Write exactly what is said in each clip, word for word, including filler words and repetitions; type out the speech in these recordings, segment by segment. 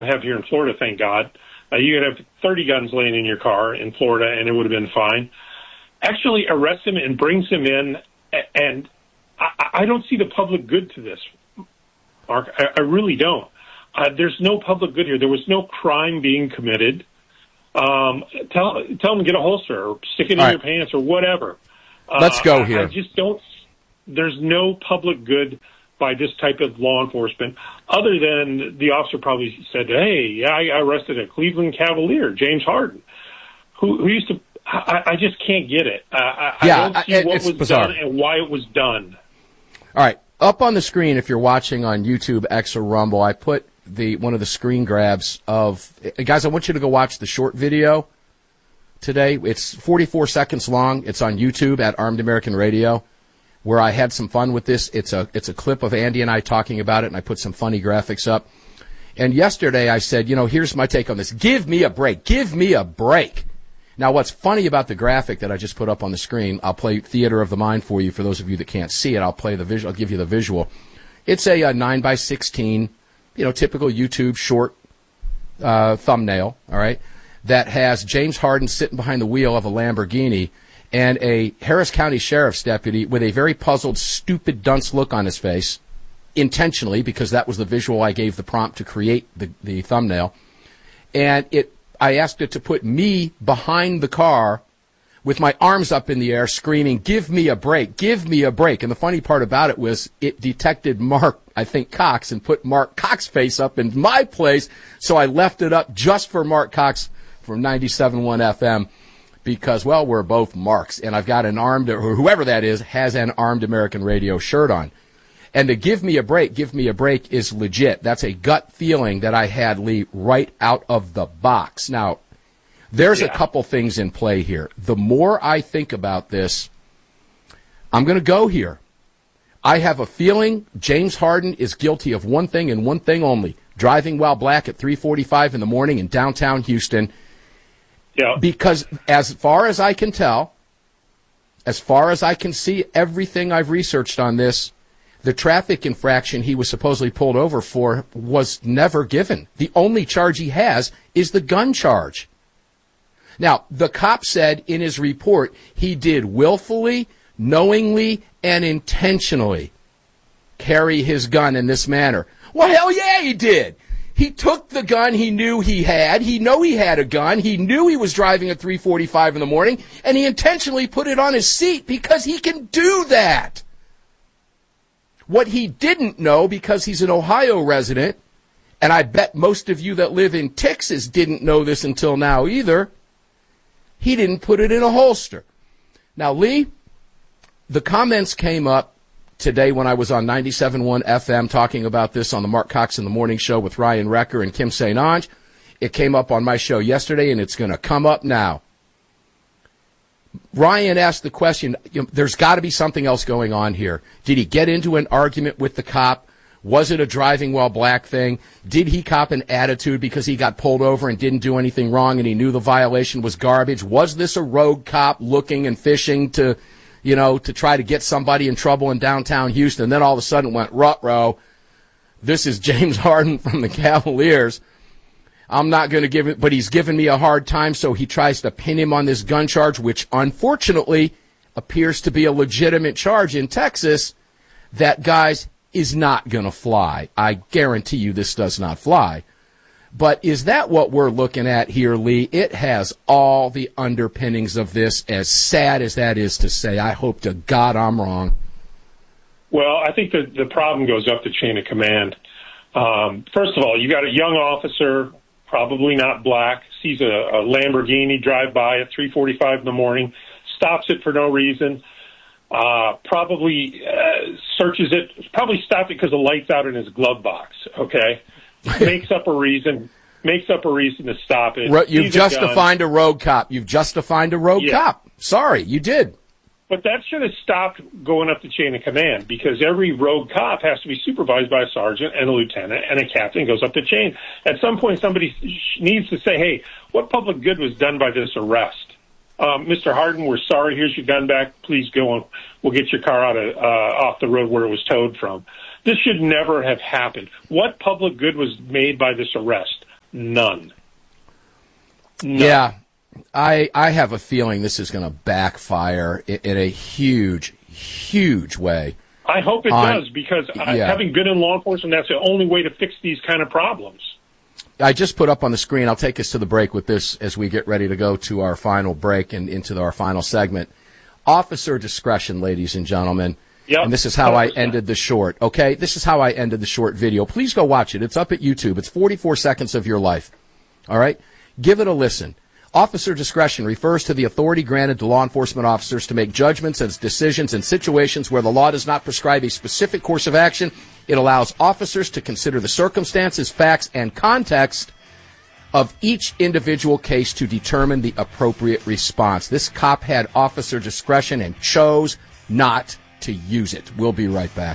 have here in Florida, thank God. Uh, you could have thirty guns laying in your car in Florida, and it would have been fine. Actually arrests him and brings him in, and I, I don't see the public good to this, Mark. I, I really don't. Uh, there's no public good here. There was no crime being committed. Um, tell tell them to get a holster or stick it in right. your pants or whatever. Uh, Let's go here. I, I just don't. There's no public good by this type of law enforcement, other than the officer probably said, "Hey, yeah, I arrested a Cleveland Cavalier, James Harden, who, who used to." I, I just can't get it. Uh, I, yeah, I don't see it, what it's was bizarre. done and why it was done. All right, up on the screen, if you're watching on YouTube, X, or Rumble, I put the one of the screen grabs of guys. I want you to go watch the short video today. It's forty-four seconds long. It's on YouTube at Armed American Radio, where I had some fun with this. It's a it's a clip of Andy and I talking about it, and I put some funny graphics up. And yesterday I said, you know, here's my take on this. Give me a break. Give me a break. Now, what's funny about the graphic that I just put up on the screen, I'll play Theater of the Mind for you. For those of you that can't see it, I'll play the visual. I'll give you the visual. It's a, a nine by sixteen, you know, typical YouTube short uh, thumbnail, all right, that has James Harden sitting behind the wheel of a Lamborghini and a Harris County Sheriff's deputy with a very puzzled, stupid, dunce look on his face, intentionally, because that was the visual I gave the prompt to create the, the thumbnail. And it, I asked it to put me behind the car with my arms up in the air screaming, "Give me a break, give me a break." And the funny part about it was it detected Mark, I think, Cox, and put Mark Cox's face up in my place. So I left it up just for Mark Cox from ninety-seven point one F M. Because, well, we're both Marks, and I've got an armed, or whoever that is, has an Armed American Radio shirt on. And to give me a break, give me a break is legit. That's a gut feeling that I had, Lee, right out of the box. Now, there's yeah. a couple things in play here. The more I think about this, I'm going to go here. I have a feeling James Harden is guilty of one thing and one thing only, driving while black at three forty-five in the morning in downtown Houston. Yeah. Because as far as I can tell, as far as I can see everything I've researched on this, the traffic infraction he was supposedly pulled over for was never given. The only charge he has is the gun charge. Now, the cop said in his report he did willfully, knowingly, and intentionally carry his gun in this manner. Well, hell yeah, he did. He took the gun he knew he had. He knew he had a gun. He knew he was driving at three forty-five in the morning, and he intentionally put it on his seat because he can do that. What he didn't know, because he's an Ohio resident, and I bet most of you that live in Texas didn't know this until now either, he didn't put it in a holster. Now, Lee, the comments came up today when I was on ninety-seven point one F M talking about this on the Mark Cox in the Morning Show with Ryan Recker and Kim Saint Onge. It came up on my show yesterday, and it's going to come up now. Ryan asked the question, you know, there's got to be something else going on here. Did he get into an argument with the cop? Was it a driving while black thing? Did he cop an attitude because he got pulled over and didn't do anything wrong and he knew the violation was garbage? Was this a rogue cop looking and fishing to, you know, to try to get somebody in trouble in downtown Houston? Then all of a sudden went, ruh-roh, this is James Harden from the Cavaliers. I'm not going to give it, but he's giving me a hard time, so he tries to pin him on this gun charge, which unfortunately appears to be a legitimate charge in Texas that, guys, is not going to fly. I guarantee you this does not fly. But is that what we're looking at here, Lee? It has all the underpinnings of this, as sad as that is to say. I hope to God I'm wrong. Well, I think the, the problem goes up the chain of command. Um, first of all, you got a young officer, probably not black, sees a, a Lamborghini drive by at three forty-five in the morning, stops it for no reason, uh, probably uh, searches it, probably stopped it because the light's out in his glove box, okay? makes up a reason, makes up a reason to stop it. Ro- you've just defined a rogue cop. You've just defined a rogue yeah. cop. Sorry, you did. But that should have stopped going up the chain of command, because every rogue cop has to be supervised by a sergeant and a lieutenant and a captain, goes up the chain. At some point, somebody needs to say, hey, what public good was done by this arrest? Um, Mister Harden, we're sorry. Here's your gun back. Please go and we'll get your car out of, uh, off the road where it was towed from. This should never have happened. What public good was made by this arrest? None. None. Yeah, I I have a feeling this is going to backfire in, in a huge, huge way. I hope it on, does, because I, yeah. having been in law enforcement, that's the only way to fix these kind of problems. I just put up on the screen, I'll take us to the break with this as we get ready to go to our final break and into our final segment. Officer discretion, ladies and gentlemen. Yep. And this is how I ended the short, okay? This is how I ended the short video. Please go watch it. It's up at YouTube. It's forty-four seconds of your life. All right? Give it a listen. Officer discretion refers to the authority granted to law enforcement officers to make judgments and decisions in situations where the law does not prescribe a specific course of action. It allows officers to consider the circumstances, facts, and context of each individual case to determine the appropriate response. This cop had officer discretion and chose not to use it. We'll be right back.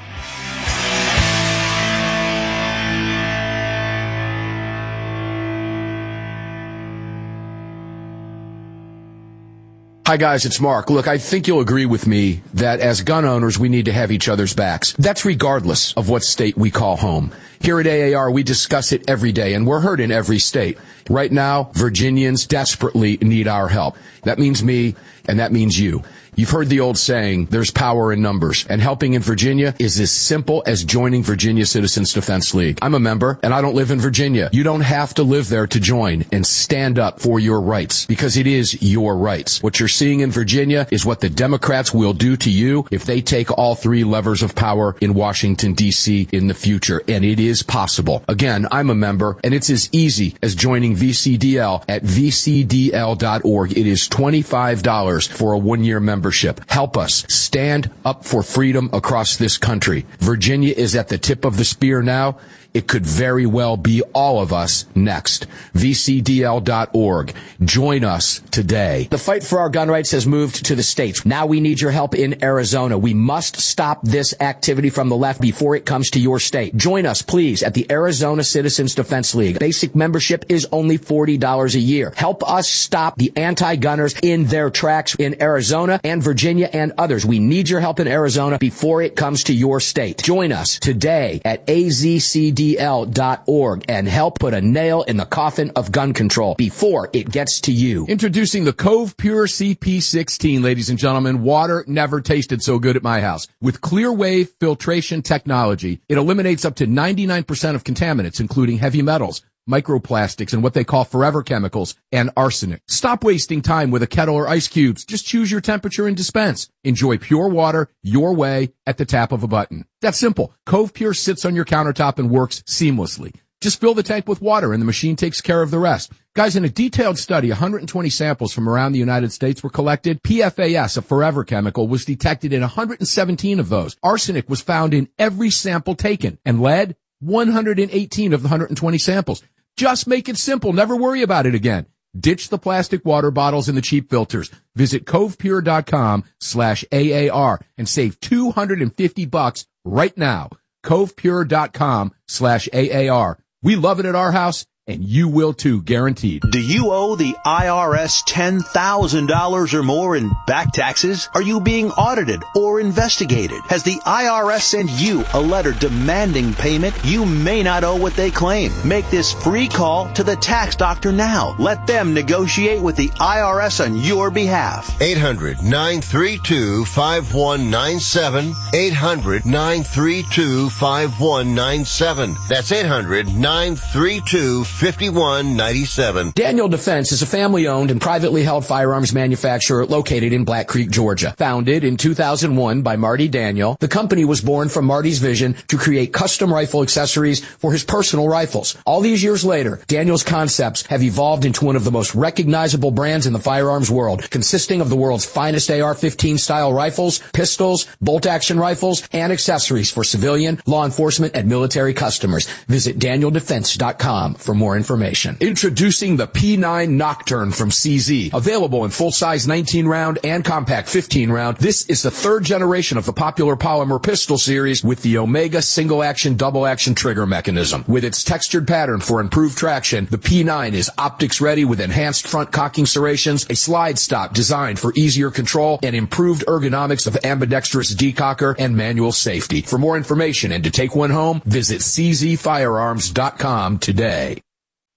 Hi guys, it's Mark. Look, I think you'll agree with me that as gun owners, we need to have each other's backs. That's regardless of what state we call home. Here at A A R, we discuss it every day, and we're heard in every state. Right now, Virginians desperately need our help. That means me, and that means you. You've heard the old saying, there's power in numbers, and helping in Virginia is as simple as joining Virginia Citizens Defense League. I'm a member, and I don't live in Virginia. You don't have to live there to join and stand up for your rights, because it is your rights. What you're seeing in Virginia is what the Democrats will do to you if they take all three levers of power in Washington, D C in the future, and it is possible. Again, I'm a member, and it's as easy as joining V C D L at v c d l dot org. It is twenty-five dollars for a one-year membership. Help us stand up for freedom across this country. Virginia is at the tip of the spear now. It could very well be all of us next. v c d l dot org. Join us today. The fight for our gun rights has moved to the states. Now we need your help in Arizona. We must stop this activity from the left before it comes to your state. Join us, please, at the Arizona Citizens Defense League. Basic membership is only forty dollars a year. Help us stop the anti-gunners in their tracks in Arizona and Virginia and others. We need your help in Arizona before it comes to your state. Join us today at a z c d l dot org and help put a nail in the coffin of gun control before it gets to you. Introducing the Cove Pure C P sixteen, ladies and gentlemen. Water never tasted so good at my house. With clear wave filtration technology, it eliminates up to ninety-nine percent of contaminants, including heavy metals, microplastics, and what they call forever chemicals, and arsenic. Stop wasting time with a kettle or ice cubes. Just choose your temperature and dispense. Enjoy pure water your way at the tap of a button. That's simple. Cove Pure sits on your countertop and works seamlessly. Just fill the tank with water and the machine takes care of the rest. Guys, in a detailed study, one hundred twenty samples from around the United States were collected. P F A S, a forever chemical, was detected in one hundred seventeen of those. Arsenic was found in every sample taken, and lead, one hundred eighteen of the one hundred twenty samples. Just make it simple. Never worry about it again. Ditch the plastic water bottles and the cheap filters. Visit covepure.com slash AAR and save two hundred fifty bucks right now. covepure.com slash AAR. We love it at our house, and you will too, guaranteed. Do you owe the I R S ten thousand dollars or more in back taxes? Are you being audited or investigated? Has the I R S sent you a letter demanding payment? You may not owe what they claim. Make this free call to the tax doctor now. Let them negotiate with the I R S on your behalf. eight hundred nine three two five one nine seven. eight hundred nine three two five one nine seven. That's eight hundred nine three two fifty-one ninety-seven. Daniel Defense is a family-owned and privately held firearms manufacturer located in Black Creek, Georgia. Founded in two thousand one by Marty Daniel, the company was born from Marty's vision to create custom rifle accessories for his personal rifles. All these years later, Daniel's concepts have evolved into one of the most recognizable brands in the firearms world, consisting of the world's finest A R fifteen style rifles, pistols, bolt-action rifles, and accessories for civilian, law enforcement, and military customers. Visit daniel defense dot com for more information. Introducing the P nine Nocturne from C Z. Available in full-size nineteen round and compact fifteen round. This is the third generation of the popular polymer pistol series with the Omega single-action, double-action trigger mechanism. With its textured pattern for improved traction, the P nine is optics-ready with enhanced front cocking serrations, a slide stop designed for easier control, and improved ergonomics of ambidextrous decocker and manual safety. For more information and to take one home, visit c z firearms dot com today.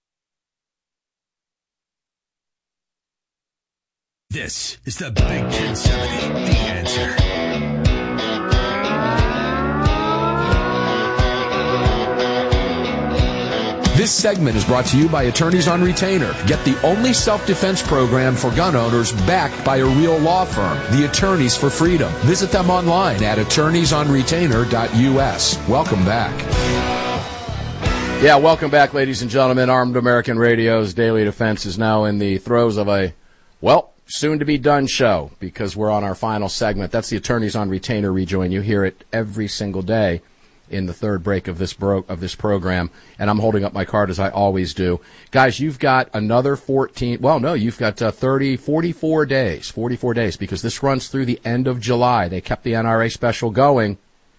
This is the Big ten seventy, The Answer. This segment is brought to you by Attorneys on Retainer. Get the only self-defense program for gun owners backed by a real law firm, the Attorneys for Freedom. Visit them online at attorneys on retainer dot U S. Welcome back. Yeah, welcome back, ladies and gentlemen. Armed American Radio's Daily Defense is now in the throes of a, well, soon-to-be-done show because we're on our final segment. That's the Attorneys on Retainer rejoin. You hear it every single day in the third break of this bro- of this program, and I'm holding up my card as I always do. Guys, you've got another fourteen, well, no, you've got uh, thirty, forty-four days, forty-four days, because this runs through the end of July. They kept the N R A special going,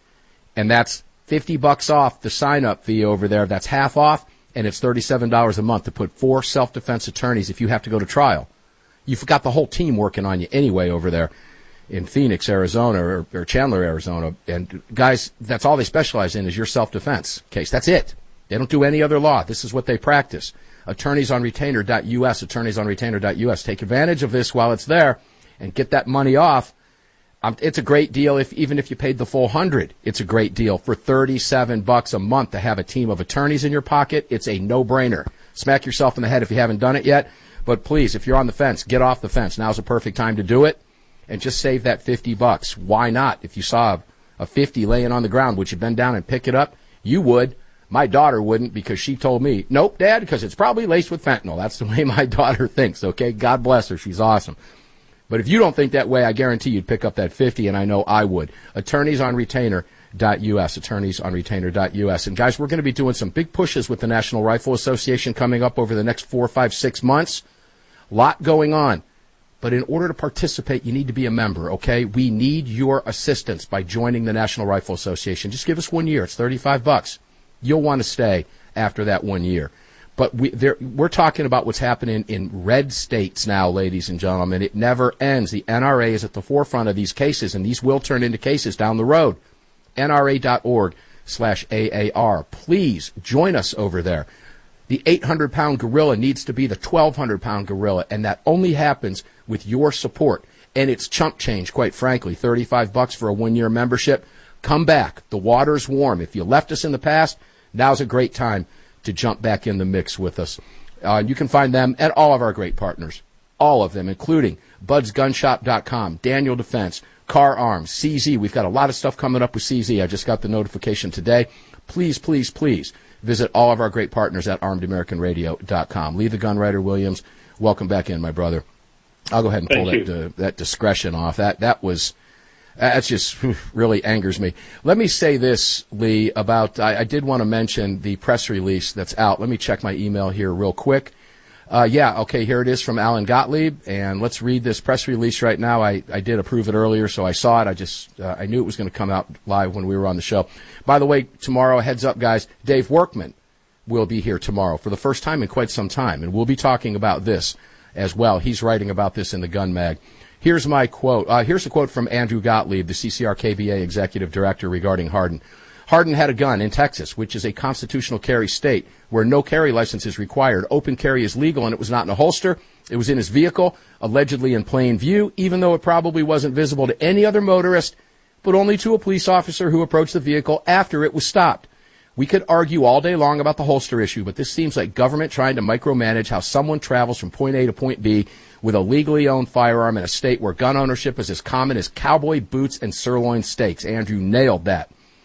and that's fifty bucks off the sign-up fee over there. That's half off, and it's thirty-seven dollars a month to put four self-defense attorneys if you have to go to trial. You've got the whole team working on you anyway over there in Phoenix, Arizona, or, or Chandler, Arizona. And guys, that's all they specialize in is your self-defense case. That's it. They don't do any other law. This is what they practice. attorneys on retainer dot U S, attorneys on retainer dot U S. Take advantage of this while it's there and get that money off. Um, it's a great deal. If even if you paid the full hundred, it's a great deal for thirty-seven bucks a month to have a team of attorneys in your pocket. It's a no-brainer. Smack yourself in the head if you haven't done it yet. But please, if you're on the fence, get off the fence. Now's the perfect time to do it. And just save that fifty bucks. Why not? If you saw a fifty laying on the ground, would you bend down and pick it up? You would. My daughter wouldn't because she told me, nope, Dad, because it's probably laced with fentanyl. That's the way my daughter thinks, okay? God bless her. She's awesome. But if you don't think that way, I guarantee you'd pick up that fifty, and I know I would. attorneys on retainer dot U S, attorneys on retainer dot U S. And, guys, we're going to be doing some big pushes with the National Rifle Association coming up over the next four, five, six months. Lot going on. But in order to participate, you need to be a member, okay? We need your assistance by joining the National Rifle Association. Just give us one year. It's thirty-five bucks. You'll want to stay after that one year. But we, there, we're talking about what's happening in red states now, ladies and gentlemen. It never ends. The N R A is at the forefront of these cases, and these will turn into cases down the road. N R A dot org slash A A R. Please join us over there. The eight hundred pound gorilla needs to be the twelve hundred pound gorilla, and that only happens with your support. And it's chump change, quite frankly, thirty-five bucks for a one-year membership. Come back. The water's warm. If you left us in the past, now's a great time to jump back in the mix with us. Uh, you can find them and all of our great partners, all of them, including buds gun shop dot com, Daniel Defense, Car Arms, C Z. We've got a lot of stuff coming up with C Z. I just got the notification today. Please, please, please visit all of our great partners at armed american radio dot com. Lee the Gunwriter Williams, welcome back in, my brother. I'll go ahead and pull that, uh, that discretion off. That that was, that just really angers me. Let me say this, Lee, about, I, I did want to mention the press release that's out. Let me check my email here real quick. Uh, yeah, okay, here it is from Alan Gottlieb, and let's read this press release right now. I, I did approve it earlier, so I saw it. I just, uh, I knew it was going to come out live when we were on the show. By the way, tomorrow, heads up, guys, Dave Workman will be here tomorrow for the first time in quite some time, and we'll be talking about this as well. He's writing about this in the Gun Mag. Here's my quote. Uh, here's a quote from Andrew Gottlieb, the C C R K B A executive director, regarding Hardin. Hardin had a gun in Texas, which is a constitutional carry state where no carry license is required. Open carry is legal, and it was not in a holster. It was in his vehicle, allegedly in plain view, even though it probably wasn't visible to any other motorist, but only to a police officer who approached the vehicle after it was stopped. We could argue all day long about the holster issue, but this seems like government trying to micromanage how someone travels from point A to point B with a legally owned firearm in a state where gun ownership is as common as cowboy boots and sirloin steaks. Andrew nailed that.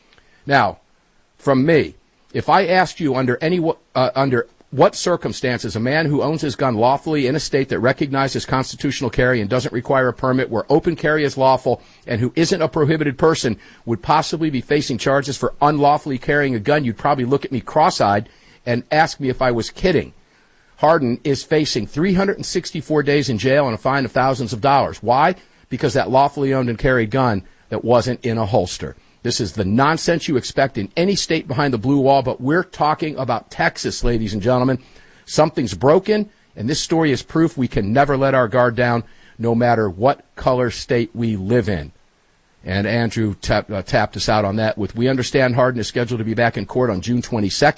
Now, from me, if I asked you under any uh, under what circumstances a man who owns his gun lawfully in a state that recognizes constitutional carry and doesn't require a permit, where open carry is lawful, and who isn't a prohibited person would possibly be facing charges for unlawfully carrying a gun, you'd probably look at me cross-eyed and ask me if I was kidding. Hardin is facing three hundred sixty-four days in jail and a fine of thousands of dollars. Why? Because that lawfully owned and carried gun that wasn't in a holster. This is the nonsense you expect in any state behind the blue wall, but we're talking about Texas, ladies and gentlemen. Something's broken, and this story is proof we can never let our guard down, no matter what color state we live in. And Andrew tap, uh, tapped us out on that with, we understand Hardin is scheduled to be back in court on June twenty-second,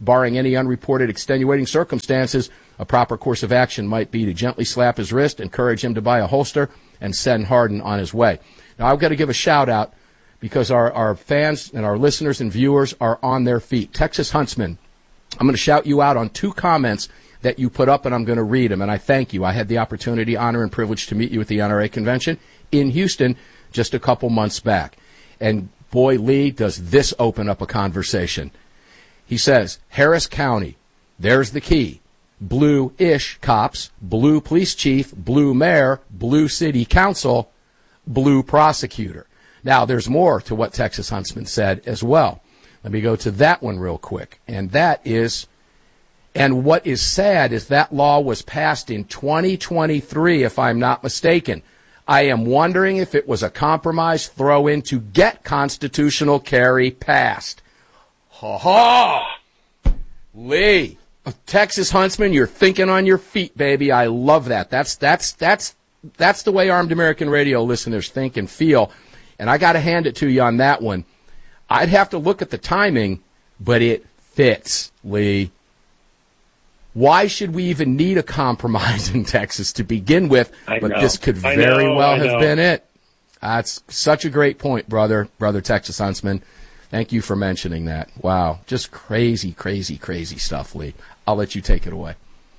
Barring any unreported extenuating circumstances, a proper course of action might be to gently slap his wrist, encourage him to buy a holster, and send Hardin on his way. Now, I've got to give a shout-out because our, our fans and our listeners and viewers are on their feet. Texas Huntsman, I'm going to shout you out on two comments that you put up, and I'm going to read them, and I thank you. I had the opportunity, honor, and privilege to meet you at the N R A convention in Houston just a couple months back. And, boy, Lee, does this open up a conversation. He says, Harris County, there's the key. Blue-ish cops, blue police chief, blue mayor, blue city council, blue prosecutor. Now, there's more to what Texas Huntsman said as well. Let me go to that one real quick. And that is, and what is sad is that law was passed in twenty twenty-three, if I'm not mistaken. I am wondering if it was a compromise throw-in to get constitutional carry passed. Ha ha! Lee, Texas Huntsman, you're thinking on your feet, baby. I love that. That's that's that's that's the way Armed American Radio listeners think and feel. And I got to hand it to you on that one. I'd have to look at the timing, but it fits, Lee. Why should we even need a compromise in Texas to begin with? I but know. this could I very know, well I have know. been it. That's such a great point, brother, brother Texas Huntsman. Thank you for mentioning that. Wow. Just crazy, crazy, crazy stuff, Lee. I'll let you take it away.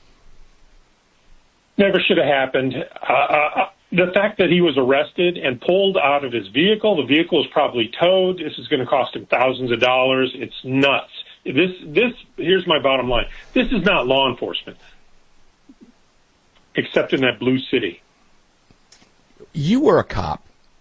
Never should have happened. Uh, uh, the fact that he was arrested and pulled out of his vehicle, the vehicle is probably towed. This is going to cost him thousands of dollars. It's nuts. This, this, here's my bottom line. This is not law enforcement, except in that blue city. You were a cop.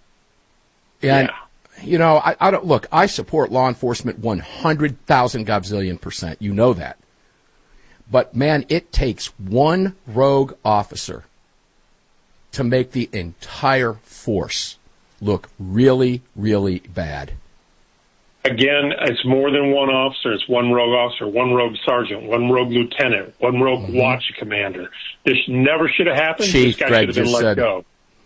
And, yeah. you know, I, I don't, look, I support law enforcement one hundred thousand gazillion percent. You know that. But, man, it takes one rogue officer to make the entire force look really, really bad. Again, it's more than one officer. It's one rogue officer, one rogue sergeant, one rogue lieutenant, one rogue mm-hmm. watch commander. This never should have happened. Chief, this guy Greg should have been let said, go.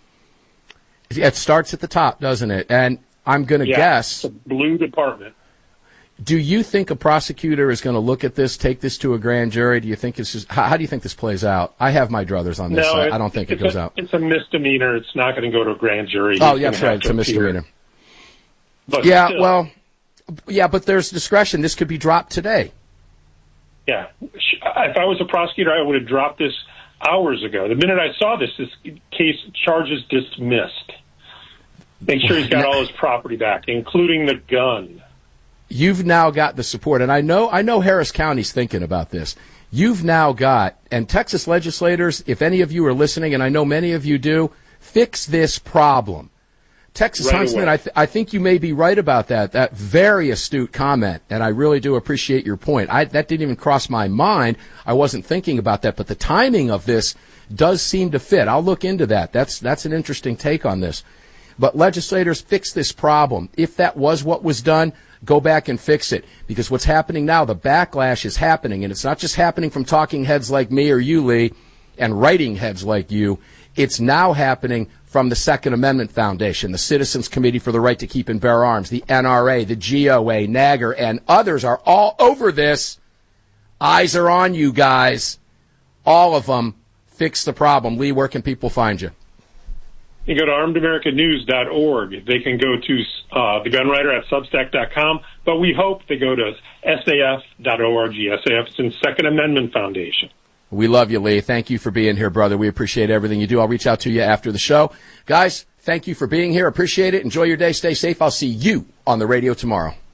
It starts at the top, doesn't it? And I'm going to yeah, guess. It's a blue department. Do you think a prosecutor is going to look at this, take this to a grand jury? Do you think this is, how, how do you think this plays out? I have my druthers on this. No, I, I don't think it goes a, out. It's a misdemeanor. It's not going to go to a grand jury. Oh, He's yeah, that's right. It's a misdemeanor. But yeah, still, well, yeah, but there's discretion. This could be dropped today. Yeah. If I was a prosecutor, I would have dropped this hours ago. The minute I saw this, this case, charges dismissed. Make sure he's got all his property back, including the gun. You've now got the support, and I know I know Harris County's thinking about this. You've now got, and Texas legislators, if any of you are listening, and I know many of you do, fix this problem. Texas Right Huntsman, away. I, th- I think you may be right about that. That very astute comment, and I really do appreciate your point. I, that didn't even cross my mind. I wasn't thinking about that, but the timing of this does seem to fit. I'll look into that. That's that's an interesting take on this. But legislators, fix this problem. If that was what was done, go back and fix it. Because what's happening now, the backlash is happening, and it's not just happening from talking heads like me or you, Lee, and writing heads like you. It's now happening from the Second Amendment Foundation, the Citizens Committee for the Right to Keep and Bear Arms, the N R A, the G O A, NAGR, and others are all over this. Eyes are on you guys. All of them. Fix the problem. Lee, where can people find you? You go to armed american news dot org. They can go to uh, the gun writer at substack dot com, but we hope they go to S A F dot org. S A F is in Second Amendment Foundation. We love you, Lee. Thank you for being here, brother. We appreciate everything you do. I'll reach out to you after the show. Guys, thank you for being here. Appreciate it. Enjoy your day. Stay safe. I'll see you on the radio tomorrow.